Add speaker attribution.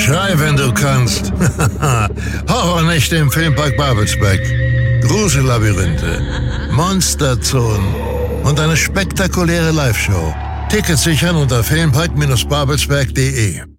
Speaker 1: Schrei, wenn du kannst. Horrornächte im Filmpark Babelsberg. Grusellabyrinthe, Monsterzonen und eine spektakuläre Live-Show. Tickets sichern unter filmpark-babelsberg.de.